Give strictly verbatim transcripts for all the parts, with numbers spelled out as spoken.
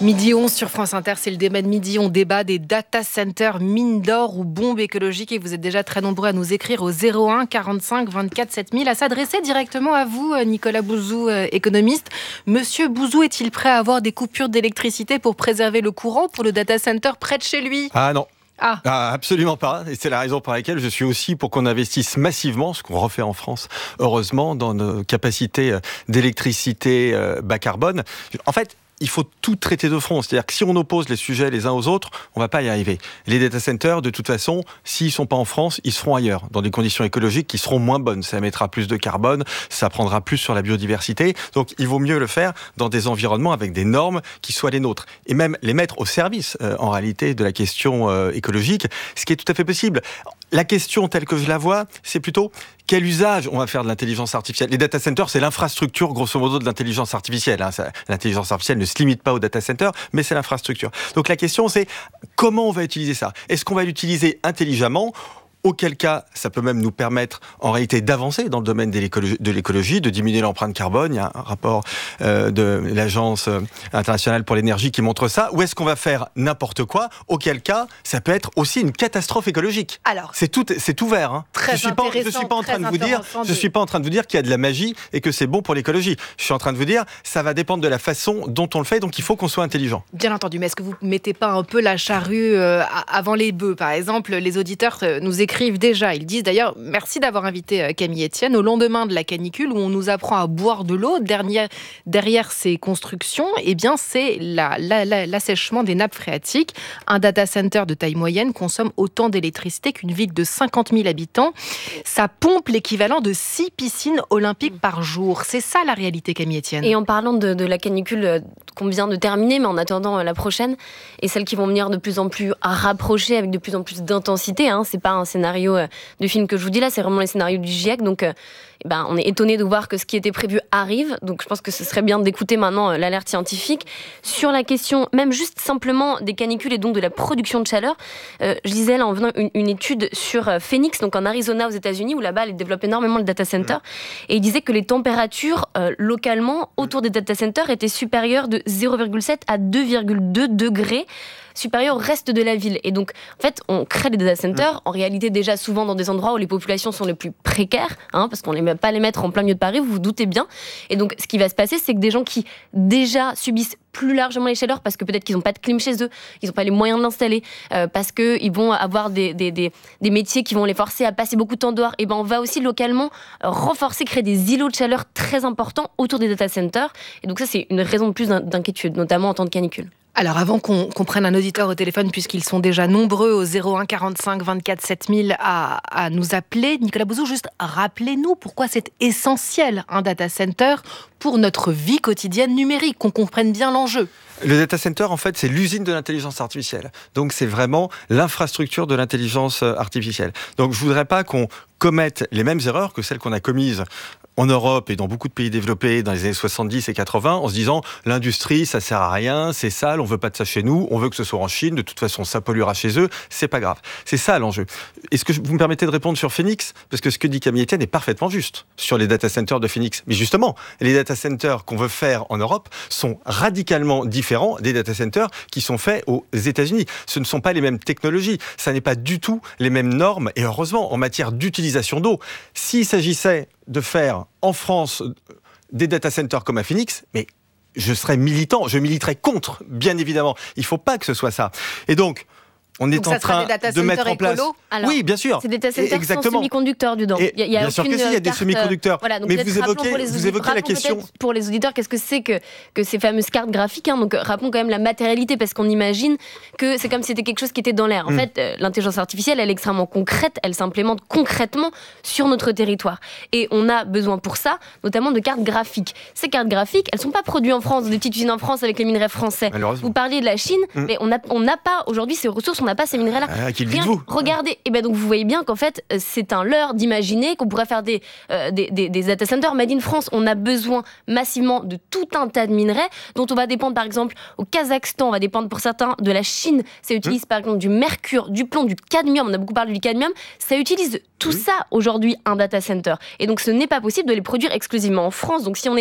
Midi onze sur France Inter, c'est le débat de midi. On débat des data centers, mines d'or ou bombes écologiques. Et vous êtes déjà très nombreux à nous écrire au zéro un quarante-cinq vingt-quatre sept mille, à s'adresser directement à vous, Nicolas Bouzou, économiste. Monsieur Bouzou, est-il prêt à avoir des coupures d'électricité pour préserver le courant pour le data center près de chez lui ? Ah non. Ah. Ah, absolument pas. Et c'est la raison pour laquelle je suis aussi pour qu'on investisse massivement, ce qu'on refait en France, heureusement, dans nos capacités d'électricité bas carbone. En fait, il faut tout traiter de front. C'est-à-dire que si on oppose les sujets les uns aux autres, on ne va pas y arriver. Les data centers, de toute façon, s'ils ne sont pas en France, ils seront ailleurs, dans des conditions écologiques qui seront moins bonnes. Ça émettra plus de carbone, ça prendra plus sur la biodiversité. Donc, il vaut mieux le faire dans des environnements avec des normes qui soient les nôtres. Et même les mettre au service, euh, en réalité, de la question euh, écologique, ce qui est tout à fait possible. La question telle que je la vois, c'est plutôt quel usage on va faire de l'intelligence artificielle. Les data centers, c'est l'infrastructure, grosso modo, de l'intelligence artificielle. Hein. Ça, l'intelligence artificielle ne se limite pas aux data centers, mais c'est l'infrastructure. Donc la question, c'est comment on va utiliser ça ? Est-ce qu'on va l'utiliser intelligemment ? Auquel cas, ça peut même nous permettre, en réalité, d'avancer dans le domaine de l'écologie, de, l'écologie, de diminuer l'empreinte carbone. Il y a un rapport euh, de l'Agence internationale pour l'énergie qui montre ça. Ou est-ce qu'on va faire n'importe quoi ? Auquel cas, ça peut être aussi une catastrophe écologique. Alors, c'est tout, c'est ouvert. Hein. Très je suis pas, je suis pas en train de vous dire, je suis pas en train de vous dire qu'il y a de la magie et que c'est bon pour l'écologie. Je suis en train de vous dire, ça va dépendre de la façon dont on le fait. Donc, il faut qu'on soit intelligent. Bien entendu, mais est-ce que vous mettez pas un peu la charrue euh, avant les bœufs ? Par exemple, les auditeurs euh, nous écrivent écrivent déjà. Ils disent d'ailleurs, merci d'avoir invité Camille Etienne au lendemain de la canicule où on nous apprend à boire de l'eau. Derrière, derrière ces constructions, eh bien, c'est la, la, la, l'assèchement des nappes phréatiques. Un data center de taille moyenne consomme autant d'électricité qu'une ville de cinquante mille habitants. Ça pompe l'équivalent de six piscines olympiques par jour. C'est ça la réalité, Camille Etienne. Et en parlant de, de la canicule qu'on vient de terminer, mais en attendant la prochaine, et celles qui vont venir de plus en plus à rapprocher avec de plus en plus d'intensité, hein, c'est pas un scénario de film que je vous dis là, c'est vraiment les scénarios du GIEC, donc euh, eh ben, on est étonné de voir que ce qui était prévu arrive, donc je pense que ce serait bien d'écouter maintenant euh, l'alerte scientifique. Sur la question, même juste simplement des canicules et donc de la production de chaleur, euh, je disais là en venant une, une étude sur euh, Phoenix, donc en Arizona aux États-Unis, où là-bas ils développent énormément le data center, et il disait que les températures euh, localement autour des data centers étaient supérieures de zéro virgule sept à deux virgule deux degrés, supérieur au reste de la ville. Et donc, en fait, on crée des data centers, mmh. en réalité déjà souvent dans des endroits où les populations sont les plus précaires, hein, parce qu'on ne va pas les mettre en plein milieu de Paris, vous vous doutez bien. Et donc, ce qui va se passer, c'est que des gens qui déjà subissent plus largement les chaleurs, parce que peut-être qu'ils n'ont pas de clim chez eux, ils n'ont pas les moyens de l'installer, euh, parce qu'ils vont avoir des, des, des, des métiers qui vont les forcer à passer beaucoup de temps dehors, et ben on va aussi localement renforcer, créer des îlots de chaleur très importants autour des data centers. Et donc ça, c'est une raison de plus d'inquiétude, notamment en temps de canicule. Alors avant qu'on, qu'on prenne un auditeur au téléphone, puisqu'ils sont déjà nombreux au zéro un quarante-cinq vingt-quatre sept mille à, à nous appeler, Nicolas Bouzou, juste rappelez-nous pourquoi c'est essentiel un data center pour notre vie quotidienne numérique, qu'on comprenne bien l'enjeu. Le data center, en fait, c'est l'usine de l'intelligence artificielle. Donc, c'est vraiment l'infrastructure de l'intelligence artificielle. Donc, je voudrais pas qu'on commette les mêmes erreurs que celles qu'on a commises en Europe et dans beaucoup de pays développés dans les années soixante-dix et quatre-vingts, en se disant l'industrie, ça sert à rien, c'est sale, on veut pas de ça chez nous, on veut que ce soit en Chine, de toute façon, ça polluera chez eux, c'est pas grave. C'est ça l'enjeu. Est-ce que vous me permettez de répondre sur Phoenix ? Parce que ce que dit Camille Etienne est parfaitement juste sur les data centers de Phoenix. Mais justement, les data centers qu'on veut faire en Europe sont radicalement différents des data centers qui sont faits aux États-Unis. Ce ne sont pas les mêmes technologies, ça n'est pas du tout les mêmes normes, et heureusement, en matière d'utilisation d'eau. S'il s'agissait de faire en France des data centers comme à Phoenix, mais je serais militant, je militerais contre, bien évidemment. Il ne faut pas que ce soit ça. Et donc, on est donc en train de mettre en place. Alors, oui, bien sûr. C'est des data centers sans semi-conducteurs dedans. Et il y a, il y a bien sûr que si, il y a des semi-conducteurs. Voilà, mais vous évoquez, les, vous évoquez la question. Pour les auditeurs, qu'est-ce que c'est que, que ces fameuses cartes graphiques, hein, donc rappelons quand même la matérialité, parce qu'on imagine que c'est comme si c'était quelque chose qui était dans l'air. En mm. fait, euh, l'intelligence artificielle, elle est extrêmement concrète, elle s'implémente concrètement sur notre territoire. Et on a besoin pour ça, notamment de cartes graphiques. Ces cartes graphiques, elles ne sont pas produites en France, dans des petites usines en France avec les minerais français. Vous parliez de la Chine, mm. mais on n'a on n'a pas aujourd'hui ces ressources, on n'a pas ces minerais-là. Ah, qui le dites-vous ? Regardez, et ben donc vous voyez bien qu'en fait c'est un leurre d'imaginer qu'on pourrait faire des, euh, des, des, des data centers made in France. On a besoin massivement de tout un tas de minerais dont on va dépendre par exemple au Kazakhstan, on va dépendre pour certains de la Chine. Ça utilise mmh. par exemple du mercure, du plomb, du cadmium. On a beaucoup parlé du cadmium. Ça utilise tout mmh. ça aujourd'hui un data center. Et donc ce n'est pas possible de les produire exclusivement en France. Donc si on est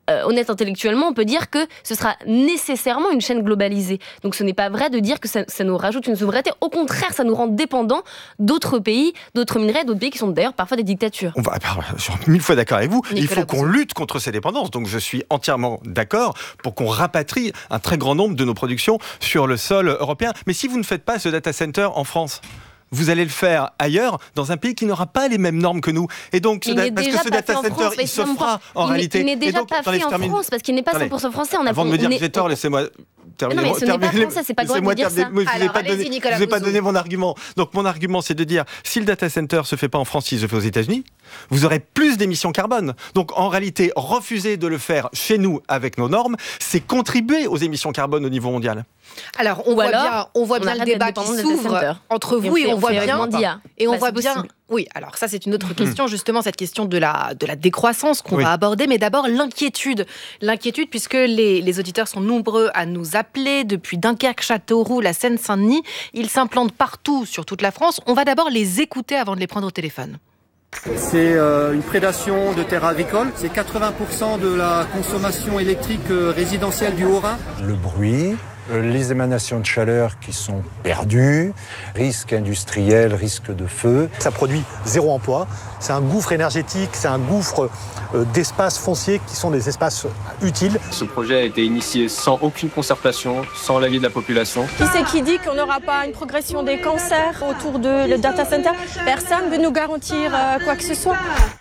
euh, honnête intellectuellement, on peut dire que ce sera nécessairement une chaîne globalisée. Donc ce n'est pas vrai de dire que ça, ça nous rajoute une souveraineté. Au contraire, ça nous rend dépendants d'autres pays, d'autres minerais, d'autres pays qui sont d'ailleurs parfois des dictatures. On va, je suis mille fois d'accord avec vous. Nicolas Il faut qu'on Bouzou. lutte contre ces dépendances. Donc je suis entièrement d'accord pour qu'on rapatrie un très grand nombre de nos productions sur le sol européen. Mais si vous ne faites pas ce data center en France, vous allez le faire ailleurs, dans un pays qui n'aura pas les mêmes normes que nous. Et donc, ce Il da- n'est parce que déjà ce pas data fait en center, France, mais il se ça me fera prend- en il n'est- réalité. Il n'est Et déjà donc, pas attendez, fait je en termine. France parce qu'il n'est pas Attendez. cent pour cent français. On a, Avant de me dire on que est- j'ai tort, laissez-moi terminer. Non, mais mon- ce n'est pas terminer- français, c'est pas correct de laissez-moi dire terminer. ça. Moi, je vous ai Alors, pas allez-y, donné- Nicolas je vous ai pas Bouzou. donné mon argument. Donc, mon argument, c'est de dire, si le data center se fait pas en France, s'il se fait aux États-Unis, vous aurez plus d'émissions carbone. Donc, en réalité, refuser de le faire chez nous avec nos normes, c'est contribuer aux émissions carbone au niveau mondial. Alors, on Ou voit alors, bien, on voit on bien le arrête d'être débat qui dépendant de data s'ouvre center. entre Et vous on et fait- on on voit fait bien. avec Mandia. Et on Bah, voit c'est bien. possible. Oui, alors ça, c'est une autre question, justement, cette question de la, de la décroissance qu'on Oui. va aborder. Mais d'abord, l'inquiétude. L'inquiétude, puisque les, les auditeurs sont nombreux à nous appeler depuis Dunkerque, Châteauroux, la Seine-Saint-Denis. Ils s'implantent partout sur toute la France. On va d'abord les écouter avant de les prendre au téléphone. C'est euh, une prédation de terres agricoles. C'est quatre-vingts pour cent de la consommation électrique euh, résidentielle du Haut-Rhin. Le bruit, euh, les émanations de chaleur qui sont perdues, risque industriel, risque de feu. Ça produit zéro emploi. C'est un gouffre énergétique, c'est un gouffre euh, d'espaces fonciers qui sont des espaces utiles. Ce projet a été initié sans aucune concertation, sans l'avis de la population. Qui c'est qui dit qu'on n'aura pas une progression des cancers autour de le data center? Personne ne veut nous garantir euh, quoi que ce soit.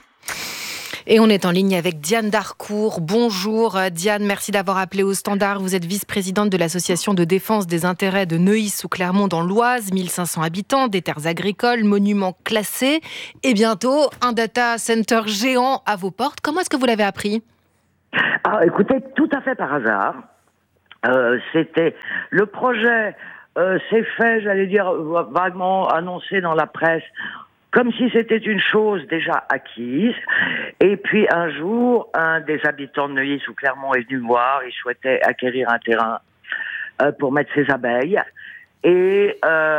Et on est en ligne avec Diane Darcourt. Bonjour euh, Diane, merci d'avoir appelé au standard. Vous êtes vice-présidente de l'association de défense des intérêts de Neuilly sous Clermont dans l'Oise, mille cinq cents habitants, des terres agricoles, monuments classés et bientôt un data center géant à vos portes. Comment est-ce que vous l'avez appris ? Ah, écoutez, tout à fait par hasard. Euh, c'était le projet euh, s'est fait, j'allais dire, vaguement annoncé dans la presse, comme si c'était une chose déjà acquise. Et puis un jour, un des habitants de Neuilly sous Clermont est venu me voir. Il souhaitait acquérir un terrain euh, pour mettre ses abeilles. Et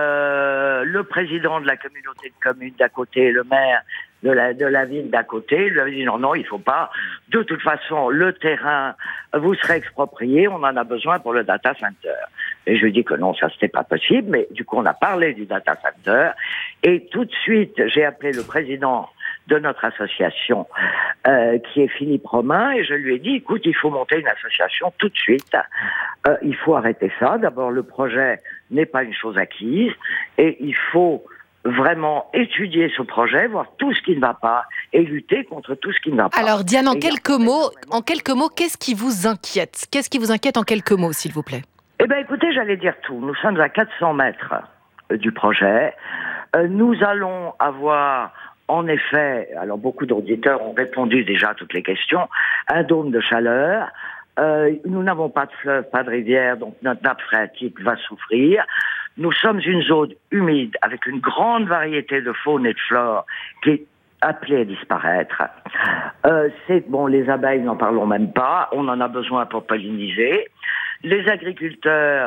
euh, le président de la communauté de communes d'à côté, le maire de la, de la ville d'à côté, lui avait dit non, non, il faut pas. De toute façon, le terrain, vous serez exproprié, on en a besoin pour le data center. Et je lui dis que non, ça c'était pas possible, mais du coup on a parlé du data center. Et tout de suite, j'ai appelé le président de notre association, euh, qui est Philippe Romain, et je lui ai dit, écoute, il faut monter une association tout de suite. Euh, il faut arrêter ça. D'abord, le projet n'est pas une chose acquise, et il faut vraiment étudier ce projet, voir tout ce qui ne va pas, et lutter contre tout ce qui ne va pas. Alors Diane, en Et quelques mots, en quelques mots, qu'est-ce qui vous inquiète ? Qu'est-ce qui vous inquiète en quelques mots, s'il vous plaît ? Eh bien, écoutez, j'allais dire tout. Nous sommes à quatre cents mètres euh, du projet. Euh, nous allons avoir, en effet, alors beaucoup d'auditeurs ont répondu déjà à toutes les questions, un dôme de chaleur. Euh, nous n'avons pas de fleuve, pas de rivière, donc notre nappe phréatique va souffrir. Nous sommes une zone humide avec une grande variété de faune et de flore qui est appelée à disparaître. Euh, c'est bon, les abeilles, n'en parlons même pas. On en a besoin pour polliniser. Les agriculteurs,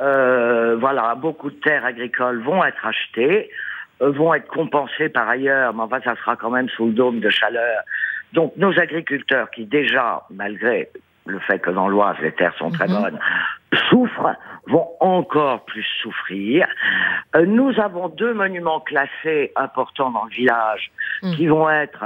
euh, voilà, beaucoup de terres agricoles vont être achetées, euh, vont être compensées par ailleurs, mais enfin, ça sera quand même sous le dôme de chaleur. Donc, nos agriculteurs qui déjà, malgré le fait que dans l'Oise, les terres sont très bonnes, souffrent, vont encore plus souffrir. Euh, nous avons deux monuments classés importants dans le village Mmh. qui vont être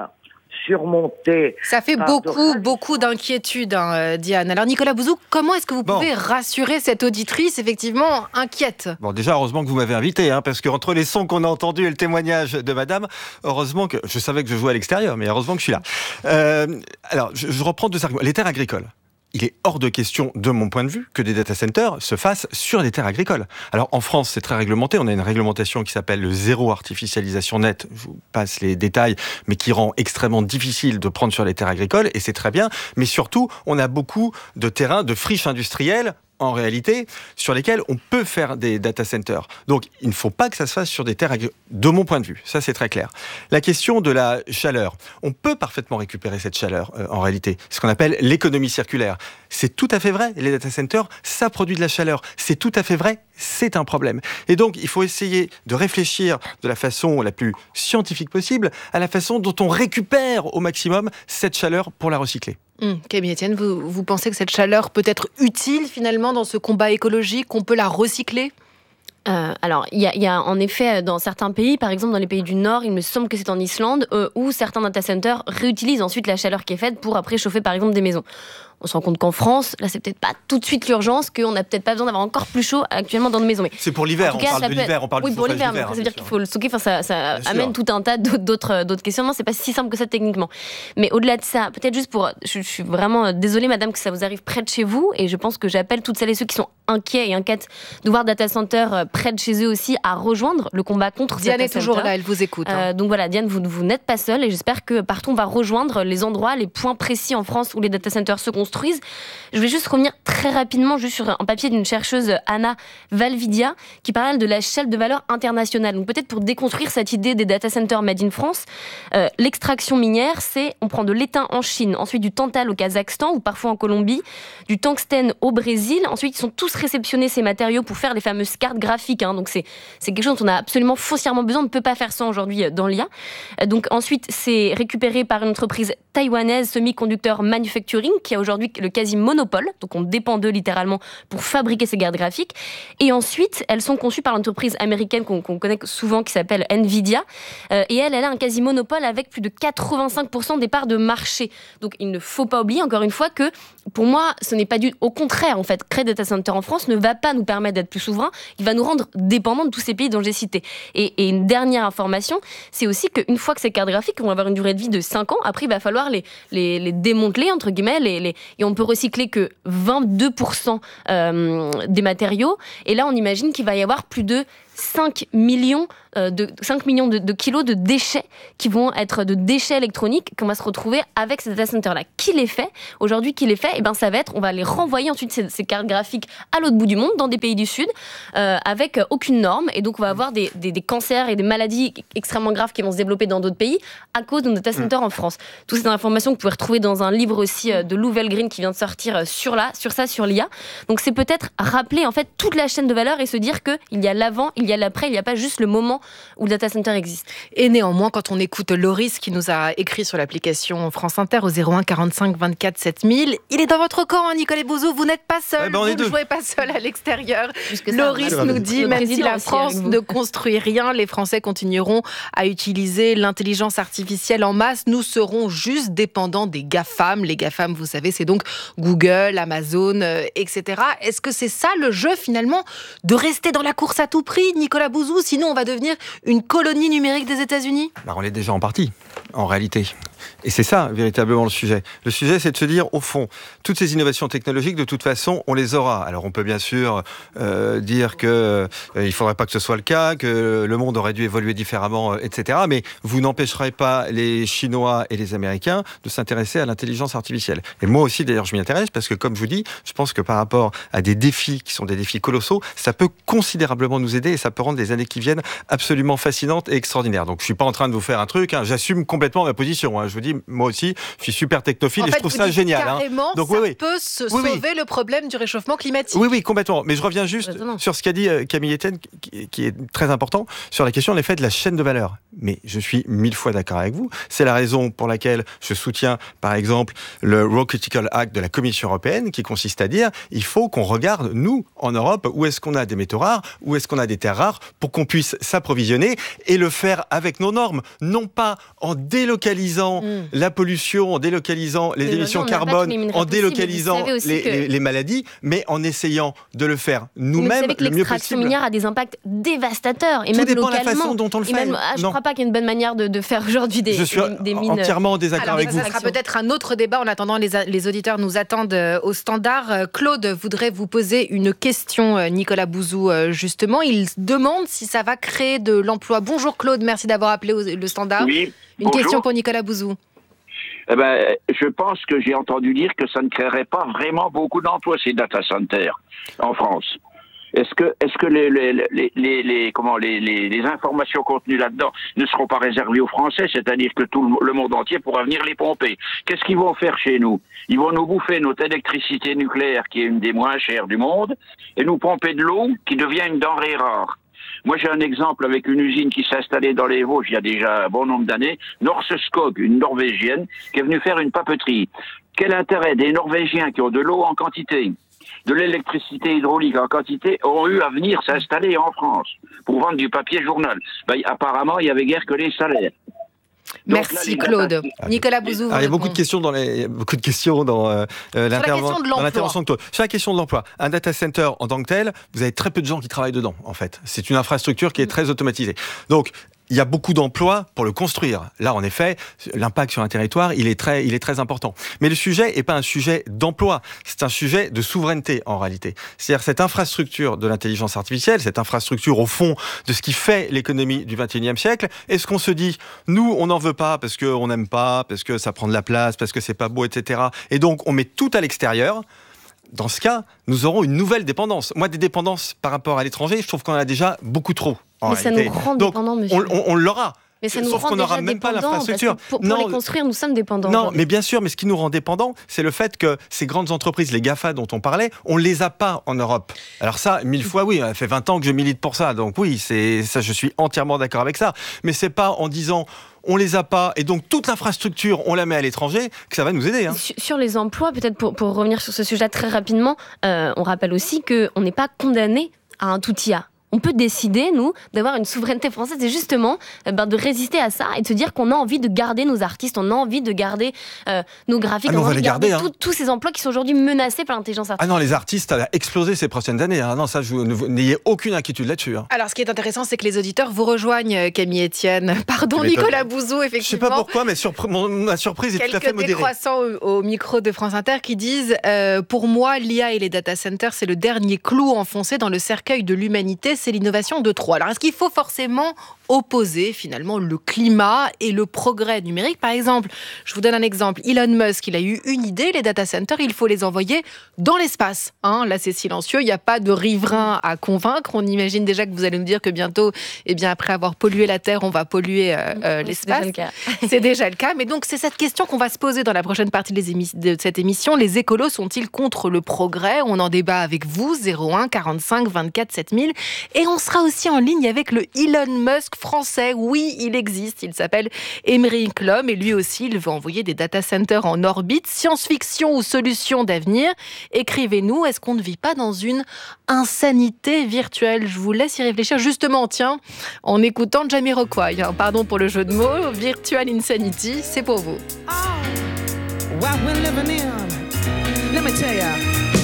surmontés. Ça fait par beaucoup, de- beaucoup d'inquiétudes, hein, euh, Diane. Alors Nicolas Bouzou, comment est-ce que vous Bon. pouvez rassurer cette auditrice, effectivement, inquiète ? Bon, déjà, heureusement que vous m'avez invité, hein, parce qu'entre les sons qu'on a entendus et le témoignage de madame, heureusement que je savais que je jouais à l'extérieur, mais heureusement que je suis là. Euh, alors, je, je reprends deux arguments. Les terres agricoles. Il est hors de question, de mon point de vue, que des data centers se fassent sur des terres agricoles. Alors, en France, c'est très réglementé. On a une réglementation qui s'appelle le zéro artificialisation nette. Je vous passe les détails, mais qui rend extrêmement difficile de prendre sur les terres agricoles, et c'est très bien. Mais surtout, on a beaucoup de terrains, de friches industrielles, en réalité, sur lesquels on peut faire des data centers. Donc, il ne faut pas que ça se fasse sur des terres agricoles, de mon point de vue. Ça, c'est très clair. La question de la chaleur. On peut parfaitement récupérer cette chaleur, euh, en réalité. Ce qu'on appelle l'économie circulaire. C'est tout à fait vrai. Les data centers, ça produit de la chaleur. C'est tout à fait vrai. C'est un problème. Et donc, il faut essayer de réfléchir de la façon la plus scientifique possible à la façon dont on récupère au maximum cette chaleur pour la recycler. Mmh. Camille Etienne, vous, vous pensez que cette chaleur peut être utile finalement dans ce combat écologique, qu'on peut la recycler ? Euh, alors, il y, y a en effet dans certains pays, par exemple dans les pays du Nord, il me semble que c'est en Islande, euh, où certains data centers réutilisent ensuite la chaleur qui est faite pour après chauffer par exemple des maisons. On se rend compte qu'en France, là, c'est peut-être pas tout de suite l'urgence, qu'on n'a peut-être pas besoin d'avoir encore plus chaud actuellement dans nos maisons. Mais c'est pour l'hiver, on cas, parle de peut... l'hiver, on parle oui, du pour l'hiver, d'hiver, mais ça veut hein, dire qu'il faut le stocker. Enfin, ça, ça amène sûr. tout un tas d'autres, d'autres questionnements. C'est pas si simple que ça techniquement. Mais au-delà de ça, peut-être juste pour, je, je suis vraiment désolée, madame, que ça vous arrive près de chez vous, et je pense que j'appelle toutes celles et ceux qui sont inquiets et inquiètes de voir data center près de chez eux aussi à rejoindre le combat contre Diane data est toujours center. là, elle vous écoute. Hein. Euh, donc voilà, Diane, vous, vous n'êtes pas seule, et j'espère que partout on va rejoindre les endroits, les points précis en France où les data centers se construisent. Je vais juste revenir très rapidement juste sur un papier d'une chercheuse, Anna Valvidia, qui parle de la chaîne de valeur internationale. Donc peut-être pour déconstruire cette idée des data centers made in France, euh, l'extraction minière, c'est on prend de l'étain en Chine, ensuite du tantal au Kazakhstan ou parfois en Colombie, du tungstène au Brésil. Ensuite, ils sont tous réceptionnés ces matériaux pour faire les fameuses cartes graphiques. Hein. Donc c'est, c'est quelque chose dont on a absolument foncièrement besoin. On ne peut pas faire ça aujourd'hui dans l'I A. Donc ensuite, c'est récupéré par une entreprise taïwanaise, Semiconductor Manufacturing, qui a aujourd'hui le quasi-monopole. Donc on dépend d'eux littéralement pour fabriquer ces cartes graphiques. Et ensuite, elles sont conçues par l'entreprise américaine qu'on, qu'on connaît souvent, qui s'appelle Nvidia. Euh, et elle, elle a un quasi-monopole avec plus de quatre-vingt-cinq pour cent des parts de marché. Donc il ne faut pas oublier, encore une fois, que pour moi, ce n'est pas du... Au contraire, en fait, créer des data centers en France ne va pas nous permettre d'être plus souverains. Il va nous rendre dépendants de tous ces pays dont j'ai cité. Et, et une dernière information, c'est aussi qu'une fois que ces cartes graphiques vont avoir une durée de vie de cinq ans, après, il va falloir les, les, les démanteler, entre guillemets, les, les, et on peut recycler que vingt-deux pour cent euh, des matériaux. Et là, on imagine qu'il va y avoir plus de cinq millions, euh, de, cinq millions de, de kilos de déchets qui vont être de déchets électroniques qu'on va se retrouver avec ces data centers-là. Qui les fait ? Aujourd'hui, qui les fait ? Eh ben, ça va être, on va les renvoyer ensuite, ces, ces cartes graphiques, à l'autre bout du monde, dans des pays du Sud, euh, avec aucune norme. Et donc, on va avoir des, des, des cancers et des maladies extrêmement graves qui vont se développer dans d'autres pays à cause de nos data centers mmh. en France. Toutes ces informations que vous pouvez retrouver dans un livre aussi euh, de Lou Velgren qui vient de sortir sur, là, sur ça, sur l'I A. Donc, c'est peut-être rappeler en fait toute la chaîne de valeur et se dire qu'il y a l'avant, il y a l'après, il n'y a pas juste le moment où le data center existe. Et néanmoins, quand on écoute Loris qui nous a écrit sur l'application France Inter au zéro un quarante-cinq vingt-quatre sept mille, il est dans votre camp, hein, Nicolas Bouzou, vous n'êtes pas seul, ouais, ben vous ne jouez pas seul à l'extérieur. Loris ça, nous dit, même si la France ne construit rien, les Français continueront à utiliser l'intelligence artificielle en masse, nous serons juste dépendants des GAFAM. Les GAFAM, vous savez, c'est donc Google, Amazon, euh, et cetera. Est-ce que c'est ça le jeu finalement, de rester dans la course à tout prix, Nicolas Bouzou, sinon on va devenir une colonie numérique des États-Unis ? Bah, on l'est déjà en partie, en réalité. Et c'est ça, véritablement, le sujet. Le sujet, c'est de se dire, au fond, toutes ces innovations technologiques, de toute façon, on les aura. Alors, on peut bien sûr euh, dire qu'il euh, ne faudrait pas que ce soit le cas, que le monde aurait dû évoluer différemment, euh, et cetera. Mais vous n'empêcherez pas les Chinois et les Américains de s'intéresser à l'intelligence artificielle. Et moi aussi, d'ailleurs, je m'y intéresse parce que, comme je vous dis, je pense que par rapport à des défis qui sont des défis colossaux, ça peut considérablement nous aider et ça peut rendre les années qui viennent absolument fascinantes et extraordinaires. Donc, je ne suis pas en train de vous faire un truc, hein, j'assume complètement ma position. Hein, je vous dis, moi aussi, je suis super technophile en et fait, je trouve vous ça dites génial. Carrément, hein. Donc, ça oui, oui. peut se oui, sauver oui. le problème du réchauffement climatique. Oui, oui, complètement. Mais je reviens juste Exactement. sur ce qu'a dit Camille Etienne, qui, qui est très important, sur la question en effet de la chaîne de valeur. Mais je suis mille fois d'accord avec vous. C'est la raison pour laquelle je soutiens, par exemple, le Raw Critical Act de la Commission européenne, qui consiste à dire il faut qu'on regarde, nous, en Europe, où est-ce qu'on a des métaux rares, où est-ce qu'on a des terres rares, pour qu'on puisse s'approvisionner et le faire avec nos normes, non pas en délocalisant mmh. la pollution, en délocalisant les mais émissions carbone, en délocalisant les, les, les maladies, mais en essayant de le faire nous-mêmes le mieux possible. L'extraction minière a des impacts dévastateurs et Tout même dépend localement. de la façon dont on le fait. Même, ah, je ne crois pas qu'il y ait une bonne manière de, de faire aujourd'hui des, je suis des, des mines. Entièrement en désaccord Alors, avec ça, vous. Ça sera peut-être un autre débat. En attendant, les, les auditeurs nous attendent au standard. Claude voudrait vous poser une question, Nicolas Bouzou, justement. Il demande si ça va créer de l'emploi. Bonjour Claude, merci d'avoir appelé au, le standard. Oui, une bonjour. question pour Nicolas Bouzou. Eh ben, je pense que j'ai entendu dire que ça ne créerait pas vraiment beaucoup d'emplois, ces data centers, en France. Est-ce que, est-ce que les, les, les, les, les, comment, les, les, les informations contenues là-dedans ne seront pas réservées aux Français, c'est-à-dire que tout le monde entier pourra venir les pomper? Qu'est-ce qu'ils vont faire chez nous? Ils vont nous bouffer notre électricité nucléaire, qui est une des moins chères du monde, et nous pomper de l'eau qui devient une denrée rare. Moi, j'ai un exemple avec une usine qui s'est installée dans les Vosges il y a déjà un bon nombre d'années, Norske Skog, une Norvégienne, qui est venue faire une papeterie. Quel intérêt des Norvégiens qui ont de l'eau en quantité, de l'électricité hydraulique en quantité, ont eu à venir s'installer en France pour vendre du papier journal? Ben, apparemment, il n'y avait guère que les salaires. Donc, Merci là, Claude. Data... Nicolas Bouzou. Alors, il y a beaucoup de questions dans les, beaucoup de questions dans, euh, l'intervention de Claude. Sur la question de l'emploi, un data center en tant que tel, vous avez très peu de gens qui travaillent dedans. En fait, c'est une infrastructure qui est très automatisée. Donc il y a beaucoup d'emplois pour le construire. Là, en effet, l'impact sur un territoire, il est très, il est très important. Mais le sujet n'est pas un sujet d'emploi, c'est un sujet de souveraineté en réalité. C'est-à-dire cette infrastructure de l'intelligence artificielle, cette infrastructure au fond de ce qui fait l'économie du vingt et unième siècle. Est-ce qu'on se dit, nous, on n'en veut pas parce qu'on n'aime pas, parce que ça prend de la place, parce que c'est pas beau, et cetera. Et donc, on met tout à l'extérieur. Dans ce cas, nous aurons une nouvelle dépendance. Moi, des dépendances par rapport à l'étranger, je trouve qu'on en a déjà beaucoup trop. Mais ça nous rend dépendants, monsieur. On, on, on l'aura. Mais ça nous Sauf rend qu'on n'aura déjà même pas l'infrastructure. Pour, pour non, les construire, nous sommes dépendants. Non, mais bien sûr, mais ce qui nous rend dépendants, c'est le fait que ces grandes entreprises, les GAFA dont on parlait, on ne les a pas en Europe. Alors ça, mille fois oui, ça fait vingt ans que je milite pour ça, donc oui, c'est, ça, je suis entièrement d'accord avec ça. Mais c'est pas en disant... on les a pas, et donc toute l'infrastructure, on la met à l'étranger, que ça va nous aider. Hein. Sur les emplois, peut-être pour, pour revenir sur ce sujet très rapidement, euh, on rappelle aussi qu'on n'est pas condamné à un tout I A. On peut décider, nous, d'avoir une souveraineté française et justement euh, ben, de résister à ça et de se dire qu'on a envie de garder nos artistes, on a envie de garder euh, nos graphiques, ah, on, on a va envie les de garder garder, hein. tous ces emplois qui sont aujourd'hui menacés par l'intelligence artificielle. Ah non, les artistes, ça va exploser ces prochaines années. Hein. Non, ça, je, ne, n'ayez aucune inquiétude là-dessus. Hein. Alors, ce qui est intéressant, c'est que les auditeurs vous rejoignent, Camille Etienne. Pardon, Nicolas Bouzou, effectivement. Je sais pas pourquoi, mais surpre- mon, ma surprise est Quelques tout à fait modérée. Quelques décroissants au, au micro de France Inter qui disent euh, pour moi, l'I A et les data centers, c'est le dernier clou enfoncé dans le cercueil de l'humanité, c'est l'innovation de trop. Alors, est-ce qu'il faut forcément opposer finalement le climat et le progrès numérique? Par exemple, je vous donne un exemple. Elon Musk, il a eu une idée, les data centers, il faut les envoyer dans l'espace. Hein, là, c'est silencieux, il n'y a pas de riverains à convaincre. On imagine déjà que vous allez nous dire que bientôt, eh bien, après avoir pollué la Terre, on va polluer euh, euh, l'espace. C'est déjà le cas. C'est déjà le cas. Mais donc, c'est cette question qu'on va se poser dans la prochaine partie de, émis- de cette émission. Les écolos sont-ils contre le progrès? On en débat avec vous, zéro un quarante-cinq vingt-quatre sept mille. Et on sera aussi en ligne avec le Elon Musk français. Oui, il existe. Il s'appelle Émeric Lhomme et lui aussi, il veut envoyer des data centers en orbite. Science-fiction ou solution d'avenir? Écrivez-nous. Est-ce qu'on ne vit pas dans une insanité virtuelle? Je vous laisse y réfléchir. Justement, tiens, en écoutant Jamiroquai. Hein, pardon pour le jeu de mots. Virtual Insanity, c'est pour vous. Oh, what we're living in. Let me tell you.